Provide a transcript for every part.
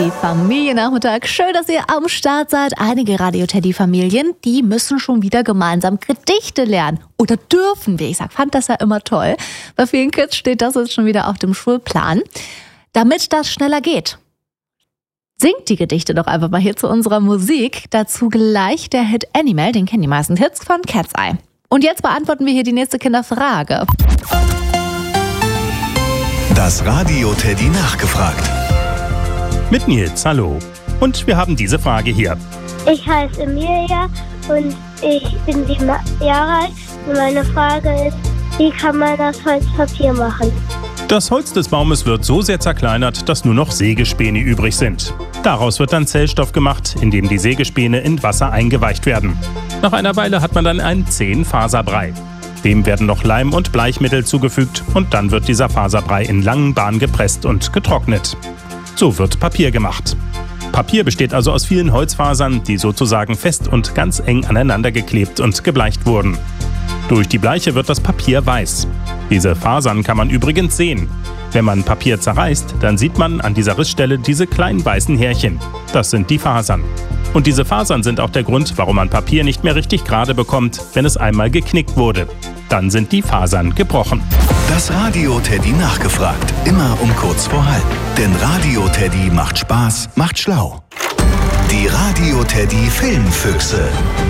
Familiennachmittag. Schön, dass ihr am Start seid. Einige Radio Teddy-Familien, die müssen schon wieder gemeinsam Gedichte lernen. Oder dürfen wir. Ich fand das ja immer toll. Bei vielen Kids steht das jetzt schon wieder auf dem Schulplan. Damit das schneller geht, singt die Gedichte doch einfach mal hier zu unserer Musik. Dazu gleich der Hit Animal, den kennen die meisten Hits von Cat's Eye. Und jetzt beantworten wir hier die nächste Kinderfrage. Das Radio Teddy nachgefragt. Mit Nils, hallo. Und wir haben diese Frage hier. Ich heiße Emilia und ich bin 7 Jahre alt. Und meine Frage ist, wie kann man das Holzpapier machen? Das Holz des Baumes wird so sehr zerkleinert, dass nur noch Sägespäne übrig sind. Daraus wird dann Zellstoff gemacht, in dem die Sägespäne in Wasser eingeweicht werden. Nach einer Weile hat man dann einen zähen Faserbrei. Dem werden noch Leim und Bleichmittel zugefügt und dann wird dieser Faserbrei in langen Bahnen gepresst und getrocknet. So wird Papier gemacht. Papier besteht also aus vielen Holzfasern, die sozusagen fest und ganz eng aneinander geklebt und gebleicht wurden. Durch die Bleiche wird das Papier weiß. Diese Fasern kann man übrigens sehen. Wenn man Papier zerreißt, dann sieht man an dieser Rissstelle diese kleinen weißen Härchen. Das sind die Fasern. Und diese Fasern sind auch der Grund, warum man Papier nicht mehr richtig gerade bekommt, wenn es einmal geknickt wurde. Dann sind die Fasern gebrochen. Das Radio Teddy nachgefragt. Immer um kurz vor halb. Denn Radio Teddy macht Spaß, macht schlau. Die Radio Teddy Filmfüchse.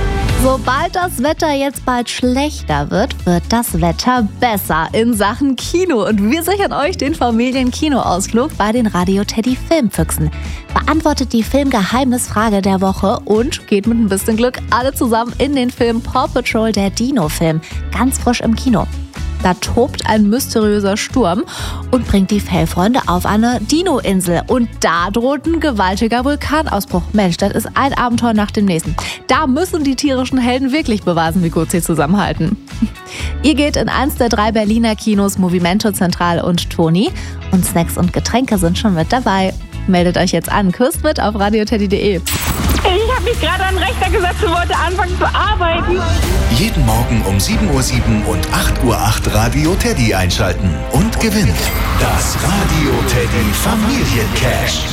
Sobald das Wetter jetzt bald schlechter wird, wird das Wetter besser in Sachen Kino. Und wir sichern euch den Familienkinoausflug bei den Radio Teddy Filmfüchsen. Beantwortet die Filmgeheimnisfrage der Woche und geht mit ein bisschen Glück alle zusammen in den Film Paw Patrol, der Dino-Film. Ganz frisch im Kino. Da tobt ein mysteriöser Sturm und bringt die Fellfreunde auf eine Dino-Insel. Und da droht ein gewaltiger Vulkanausbruch. Mensch, das ist ein Abenteuer nach dem nächsten. Da müssen die tierischen Helden wirklich beweisen, wie gut sie zusammenhalten. Ihr geht in eins der 3 Berliner Kinos, Movimento, Zentral und Toni. Und Snacks und Getränke sind schon mit dabei. Meldet euch jetzt an. Küsst mit auf radioteddy.de. Ich habe mich gerade an den Rechner gesetzt und wollte anfangen zu arbeiten. Jeden Morgen um 7:07 Uhr und 8:08 Uhr Radio Teddy einschalten und gewinnen. Das Radio Teddy Familiencash.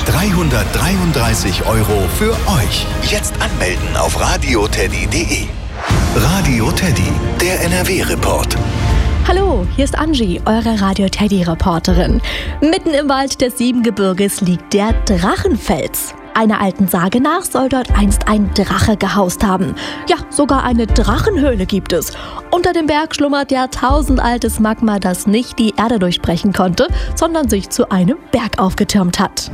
333 € für euch. Jetzt anmelden auf radioteddy.de. Radio Teddy, der NRW-Report. Hallo, hier ist Angie, eure Radio-Teddy-Reporterin. Mitten im Wald des Siebengebirges liegt der Drachenfels. Einer alten Sage nach soll dort einst ein Drache gehaust haben. Ja, sogar eine Drachenhöhle gibt es. Unter dem Berg schlummert jahrtausendaltes Magma, das nicht die Erde durchbrechen konnte, sondern sich zu einem Berg aufgetürmt hat.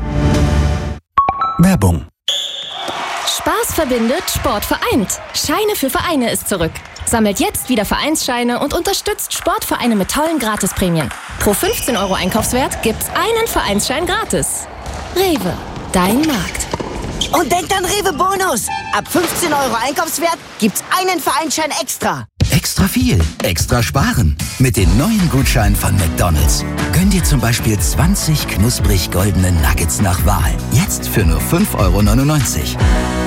Werbung. Spaß verbindet, Sport vereint. Scheine für Vereine ist zurück. Sammelt jetzt wieder Vereinsscheine und unterstützt Sportvereine mit tollen Gratisprämien. Pro 15 € Einkaufswert gibt's einen Vereinsschein gratis. Rewe, dein Markt. Und denkt an Rewe Bonus. Ab 15 € Einkaufswert gibt's einen Vereinsschein extra. Extra viel, extra sparen. Mit den neuen Gutscheinen von McDonald's. Gönn dir zum Beispiel 20 knusprig goldene Nuggets nach Wahl. Jetzt für nur 5,99 €.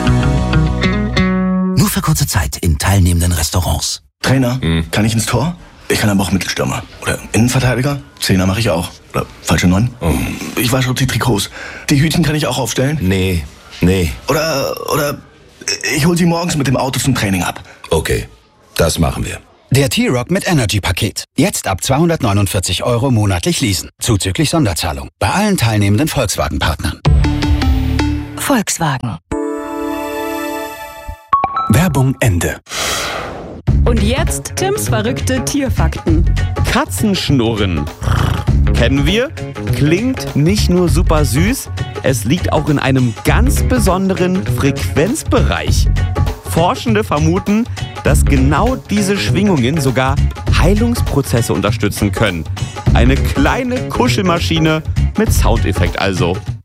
Nur für kurze Zeit in teilnehmenden Restaurants. Trainer, kann ich ins Tor? Ich kann aber auch Mittelstürmer. Oder Innenverteidiger? Zehner mache ich auch. Oder falsche 9? Ich wasche die Trikots. Die Hütchen kann ich auch aufstellen? Nee. Oder ich hol sie morgens mit dem Auto zum Training ab. Okay, das machen wir. Der T-Rock mit Energy-Paket. Jetzt ab 249 € monatlich leasen. Zuzüglich Sonderzahlung. Bei allen teilnehmenden Volkswagen-Partnern. Volkswagen. Werbung Ende. Und jetzt Tims verrückte Tierfakten. Katzenschnurren. Kennen wir? Klingt nicht nur super süß, es liegt auch in einem ganz besonderen Frequenzbereich. Forschende vermuten, dass genau diese Schwingungen sogar Heilungsprozesse unterstützen können. Eine kleine Kuschelmaschine mit Soundeffekt also.